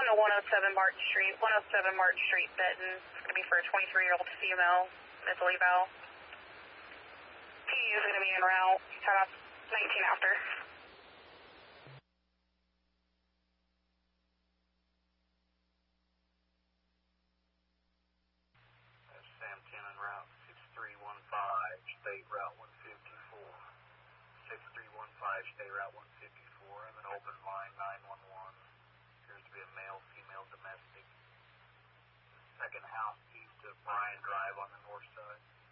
on the 107 Martin Street, 107 Martin Street, Benton. It's going to be for a 23-year-old female, mental eval. PU is going to be en route, about 19 after. That's Sam 10 en route, 6315, State Route 154. 6315, State Route 154, and an open line 911. Appears to be a male, female, domestic. Second house east of Bryan Drive on the north side.